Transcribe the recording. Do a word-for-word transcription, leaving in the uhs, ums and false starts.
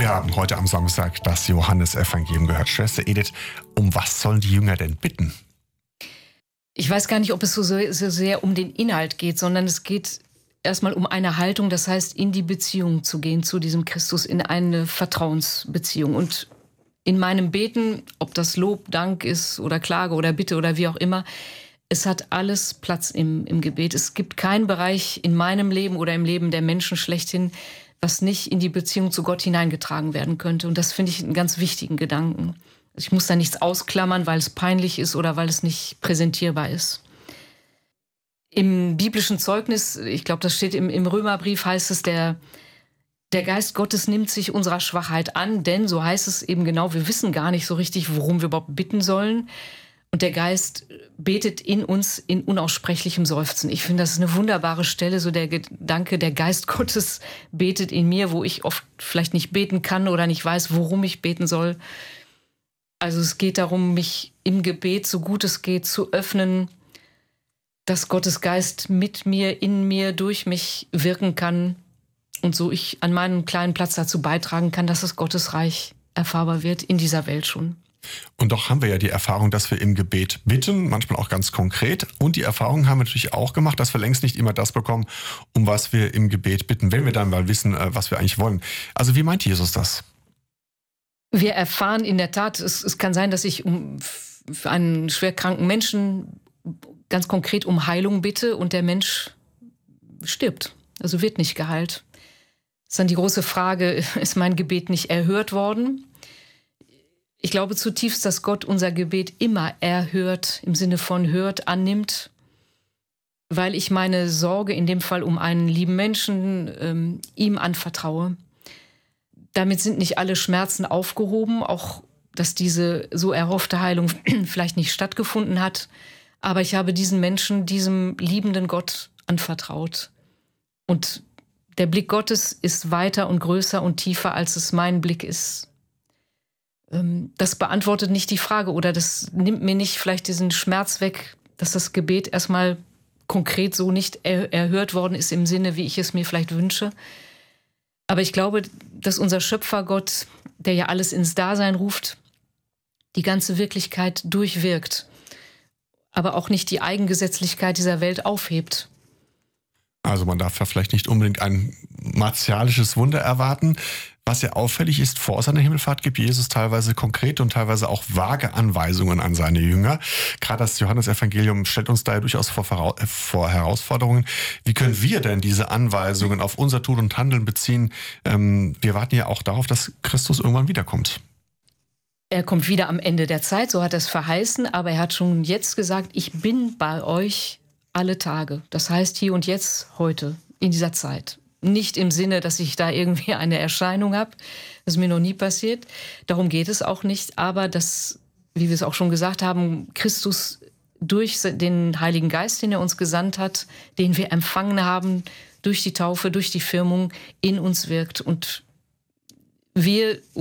Wir haben heute am Samstag das Johannesevangelium gehört. Schwester Edith, um was sollen die Jünger denn bitten? Ich weiß gar nicht, ob es so, so sehr um den Inhalt geht, sondern es geht erstmal um eine Haltung, das heißt, in die Beziehung zu gehen zu diesem Christus, in eine Vertrauensbeziehung. Und in meinem Beten, ob das Lob, Dank ist oder Klage oder Bitte oder wie auch immer, es hat alles Platz im, im Gebet. Es gibt keinen Bereich in meinem Leben oder im Leben der Menschen schlechthin, was nicht in die Beziehung zu Gott hineingetragen werden könnte. Und das finde ich einen ganz wichtigen Gedanken. Ich muss da nichts ausklammern, weil es peinlich ist oder weil es nicht präsentierbar ist. Im biblischen Zeugnis, ich glaube, das steht im, im Römerbrief, heißt es, der, der Geist Gottes nimmt sich unserer Schwachheit an, denn, so heißt es eben genau, wir wissen gar nicht so richtig, worum wir überhaupt bitten sollen. Und der Geist betet in uns in unaussprechlichem Seufzen. Ich finde, das ist eine wunderbare Stelle, so der Gedanke, der Geist Gottes betet in mir, wo ich oft vielleicht nicht beten kann oder nicht weiß, worum ich beten soll. Also es geht darum, mich im Gebet, so gut es geht, zu öffnen, dass Gottes Geist mit mir, in mir, durch mich wirken kann und so ich an meinem kleinen Platz dazu beitragen kann, dass das Gottes Reich erfahrbar wird in dieser Welt schon. Und doch haben wir ja die Erfahrung, dass wir im Gebet bitten, manchmal auch ganz konkret. Und die Erfahrung haben wir natürlich auch gemacht, dass wir längst nicht immer das bekommen, um was wir im Gebet bitten, wenn wir dann mal wissen, was wir eigentlich wollen. Also wie meint Jesus das? Wir erfahren in der Tat, es, es kann sein, dass ich um, für einen schwerkranken Menschen ganz konkret um Heilung bitte und der Mensch stirbt, also wird nicht geheilt. Das ist dann die große Frage, ist mein Gebet nicht erhört worden? Ich glaube zutiefst, dass Gott unser Gebet immer erhört, im Sinne von hört, annimmt, weil ich meine Sorge in dem Fall um einen lieben Menschen ähm, ihm anvertraue. Damit sind nicht alle Schmerzen aufgehoben, auch dass diese so erhoffte Heilung vielleicht nicht stattgefunden hat. Aber ich habe diesen Menschen, diesem liebenden Gott anvertraut. Und der Blick Gottes ist weiter und größer und tiefer, als es mein Blick ist. Das beantwortet nicht die Frage oder das nimmt mir nicht vielleicht diesen Schmerz weg, dass das Gebet erstmal konkret so nicht er- erhört worden ist im Sinne, wie ich es mir vielleicht wünsche. Aber ich glaube, dass unser Schöpfergott, der ja alles ins Dasein ruft, die ganze Wirklichkeit durchwirkt, aber auch nicht die Eigengesetzlichkeit dieser Welt aufhebt. Also man darf ja vielleicht nicht unbedingt ein martialisches Wunder erwarten. Was ja auffällig ist, vor seiner Himmelfahrt gibt Jesus teilweise konkrete und teilweise auch vage Anweisungen an seine Jünger. Gerade das Johannesevangelium stellt uns da ja durchaus vor, vor Herausforderungen. Wie können wir denn diese Anweisungen auf unser Tun und Handeln beziehen? Ähm, wir warten ja auch darauf, dass Christus irgendwann wiederkommt. Er kommt wieder am Ende der Zeit, so hat er es verheißen, aber er hat schon jetzt gesagt, ich bin bei euch alle Tage. Das heißt hier und jetzt, heute, in dieser Zeit. Nicht im Sinne, dass ich da irgendwie eine Erscheinung habe. Das ist mir noch nie passiert. Darum geht es auch nicht. Aber dass, wie wir es auch schon gesagt haben, Christus durch den Heiligen Geist, den er uns gesandt hat, den wir empfangen haben, durch die Taufe, durch die Firmung, in uns wirkt. Und wir